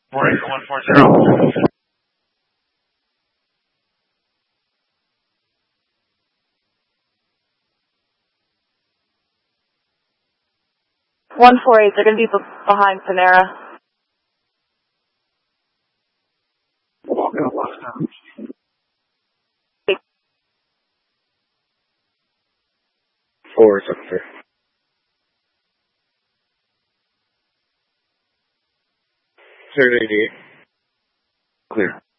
48-140. 148, they're going to be behind Panera. Four, sir. 88. Clear.